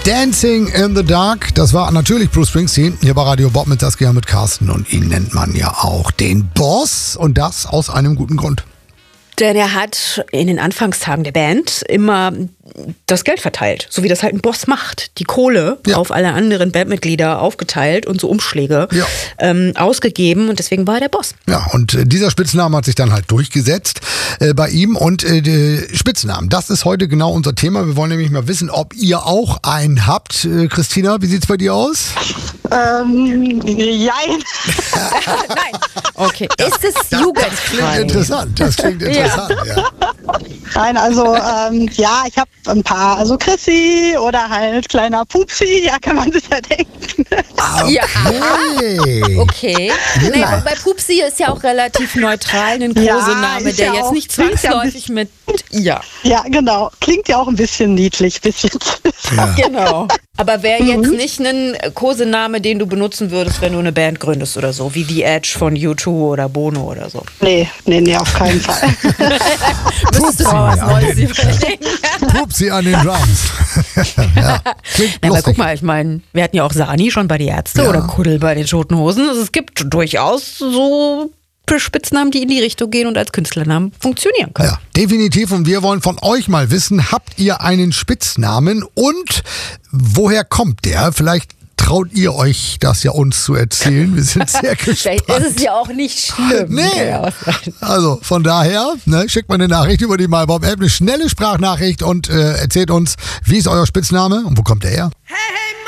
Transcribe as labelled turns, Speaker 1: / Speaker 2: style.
Speaker 1: Dancing in the Dark, das war natürlich Bruce Springsteen, hier bei Radio Bob mit Saskia, mit Carsten, und ihn nennt man ja auch den Boss, und das aus einem guten Grund.
Speaker 2: Denn er hat in den Anfangstagen der Band immer das Geld verteilt, so wie das halt ein Boss macht. Die Kohle auf alle anderen Bandmitglieder aufgeteilt und so Umschläge ausgegeben, und deswegen war er der Boss.
Speaker 1: Ja, und dieser Spitzname hat sich dann halt durchgesetzt bei ihm, und Spitznamen, das ist heute genau unser Thema. Wir wollen nämlich mal wissen, ob ihr auch einen habt. Christina, wie sieht's bei dir aus?
Speaker 3: Jein.
Speaker 2: Nein. Okay. Ist es jugendfrei?
Speaker 1: Das klingt interessant. Das klingt interessant, ja.
Speaker 3: Nein, also ja, ich habe ein paar. Also Chrissy oder halt kleiner Pupsi, ja, kann man sich ja denken.
Speaker 2: Ja, okay. Nee, bei Pupsi ist ja auch relativ neutral ein Kosename,
Speaker 3: ist
Speaker 2: der
Speaker 3: ja
Speaker 2: jetzt
Speaker 3: auch-
Speaker 2: nicht
Speaker 3: klingt ja ein
Speaker 2: zwangsläufig mit Ja.
Speaker 3: Ja, genau. Klingt ja auch ein bisschen niedlich, bisschen.
Speaker 1: Ja.
Speaker 2: Genau. Aber wäre jetzt nicht ein Kosename, den du benutzen würdest, wenn du eine Band gründest oder so, wie The Edge von U2 oder Bono oder so?
Speaker 3: Nee, auf keinen Fall.
Speaker 2: Müsstest du mal was Neues überlegen.
Speaker 1: Pupsi an den Drums. Ja, klingt
Speaker 2: Na, aber
Speaker 1: lustig.
Speaker 2: guck mal, ich meine, wir hatten ja auch Sani schon bei die Ärzte oder Kuddel bei den Toten Hosen. Also es gibt durchaus so Spitznamen, die in die Richtung gehen und als Künstlernamen funktionieren können.
Speaker 1: Ja, definitiv. Und wir wollen von euch mal wissen, habt ihr einen Spitznamen und woher kommt der? Vielleicht traut ihr euch das ja uns zu erzählen. Wir sind sehr gespannt.
Speaker 2: Vielleicht ist es ja auch nicht schlimm.
Speaker 1: Nee.
Speaker 2: Ja.
Speaker 1: Also von daher, schickt mal eine Nachricht über die MyBob-App, eine schnelle Sprachnachricht, und erzählt uns, wie ist euer Spitzname und wo kommt der her?
Speaker 4: Hey, hey,